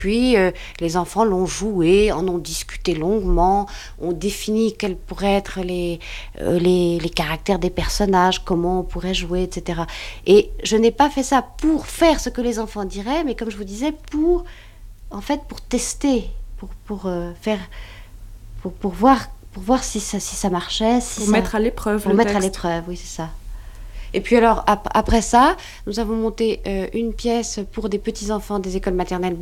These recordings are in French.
Puis les enfants l'ont joué, en ont discuté longuement, ont défini quels pourraient être les caractères des personnages, comment on pourrait jouer, etc. Et je n'ai pas fait ça pour faire ce que les enfants diraient, mais comme je vous disais, pour tester, pour voir si ça marchait. Pour mettre à l'épreuve Pour mettre à l'épreuve, oui, c'est ça. Et puis alors, après ça, nous avons monté une pièce pour des petits-enfants des écoles maternelles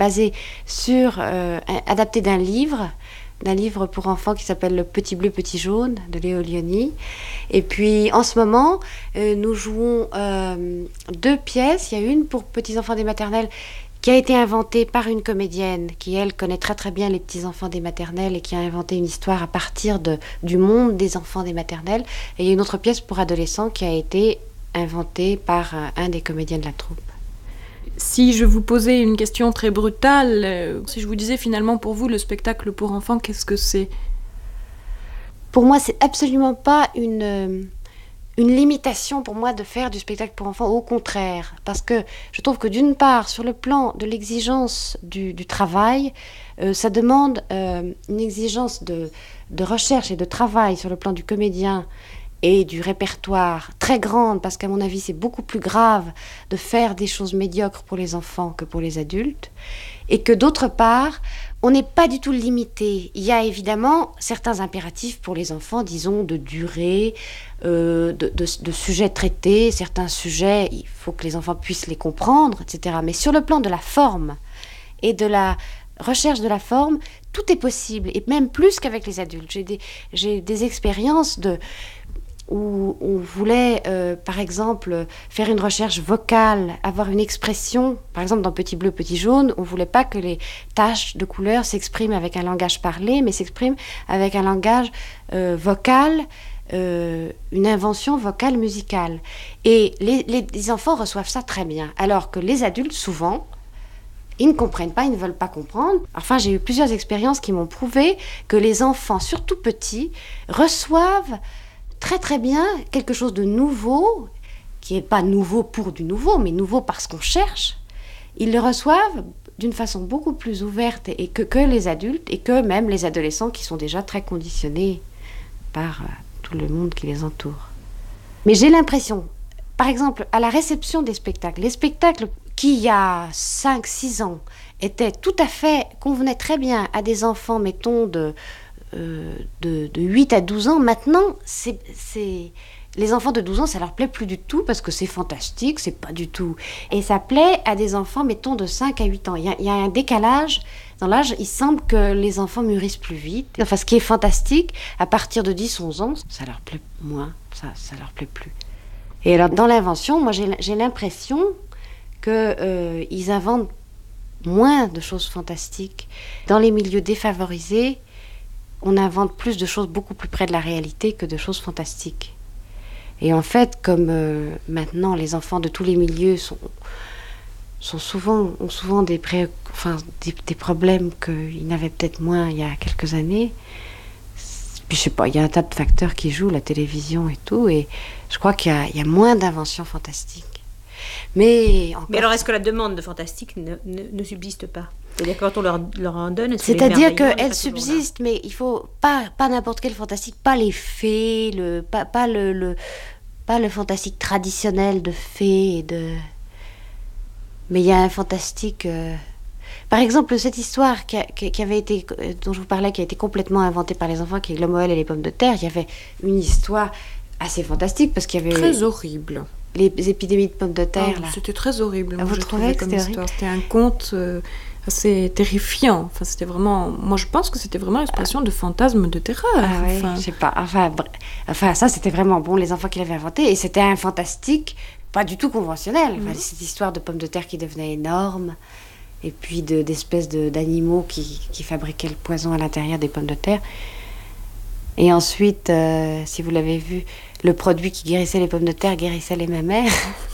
adaptée d'un livre pour enfants qui s'appelle Le Petit Bleu, Petit Jaune de Léo Lionni. Et puis en ce moment, nous jouons 2 pièces. Il y a une pour petits-enfants des maternelles qui a été inventée par une comédienne qui, elle, connaît très très bien les petits-enfants des maternelles et qui a inventé une histoire à partir du monde des enfants des maternelles. Et il y a une autre pièce pour adolescents qui a été inventée par un des comédiens de la troupe. Si je vous posais une question très brutale, si je vous disais finalement pour vous le spectacle pour enfants, qu'est-ce que c'est ? Pour moi, c'est absolument pas une limitation pour moi de faire du spectacle pour enfants, au contraire, parce que je trouve que d'une part, sur le plan de l'exigence du travail, ça demande une exigence de recherche et de travail sur le plan du comédien et du répertoire très grande, parce qu'à mon avis, c'est beaucoup plus grave de faire des choses médiocres pour les enfants que pour les adultes, et que d'autre part, on n'est pas du tout limité. Il y a évidemment certains impératifs pour les enfants, disons, de durée, de sujets traités. Certains sujets, il faut que les enfants puissent les comprendre, etc. Mais sur le plan de la forme et de la recherche de la forme, tout est possible, et même plus qu'avec les adultes. J'ai des expériences où on voulait, par exemple, faire une recherche vocale, avoir une expression. Par exemple, dans Petit Bleu, Petit Jaune, on ne voulait pas que les taches de couleur s'expriment avec un langage parlé, mais s'expriment avec un langage vocal, une invention vocale musicale. Et les enfants reçoivent ça très bien, alors que les adultes, souvent, ils ne comprennent pas, ils ne veulent pas comprendre. Enfin, j'ai eu plusieurs expériences qui m'ont prouvé que les enfants, surtout petits, reçoivent très très bien quelque chose de nouveau, qui n'est pas nouveau pour du nouveau, mais nouveau parce qu'on cherche. Ils le reçoivent d'une façon beaucoup plus ouverte et que les adultes, et que même les adolescents qui sont déjà très conditionnés par tout le monde qui les entoure. Mais j'ai l'impression, par exemple, à la réception des spectacles, les spectacles qui, il y a 5-6 ans, convenaient très bien à des enfants, mettons, de 8 à 12 ans, maintenant, les enfants de 12 ans, ça leur plaît plus du tout parce que c'est fantastique, c'est pas du tout. Et ça plaît à des enfants, mettons, de 5 à 8 ans. Il y a un décalage dans l'âge, il semble que les enfants mûrissent plus vite. Enfin, ce qui est fantastique, à partir de 10-11 ans, ça leur plaît moins, ça leur plaît plus. Et alors, dans l'invention, moi, j'ai l'impression qu'ils inventent moins de choses fantastiques. Dans les milieux défavorisés, on invente plus de choses beaucoup plus près de la réalité que de choses fantastiques. Et en fait, comme maintenant les enfants de tous les milieux ont souvent des problèmes qu'ils n'avaient peut-être moins il y a quelques années. Puis je sais pas, il y a un tas de facteurs qui jouent, la télévision et tout, et je crois qu'il y a moins d'inventions fantastiques. Mais alors, est-ce que la demande de fantastique ne subsiste pas ? C'est-à-dire que quand on leur en donne... C'est-à-dire qu'elle subsiste, mais il faut pas n'importe quel fantastique, pas les fées, pas le fantastique traditionnel de fées mais il y a un fantastique... Par exemple, cette histoire qui avait été, dont je vous parlais, qui a été complètement inventée par les enfants, qui est Le Moël et les pommes de terre, il y avait une histoire assez fantastique, parce qu'il y avait... Très horrible. Les épidémies de pommes de terre, là. C'était très horrible. Vous trouvez que c'était horrible ? C'était un conte assez terrifiant. Enfin, c'était vraiment... Moi, je pense que c'était vraiment l'expression de fantasmes de terreur. Ah oui, je sais pas. Enfin, ça, c'était vraiment bon, les enfants qui l'avaient inventé. Et c'était un fantastique pas du tout conventionnel. Enfin, cette histoire de pommes de terre qui devenaient énormes, et puis d'espèces d'animaux qui fabriquaient le poison à l'intérieur des pommes de terre. Et ensuite, si vous l'avez vu, le produit qui guérissait les pommes de terre guérissait les mammaires.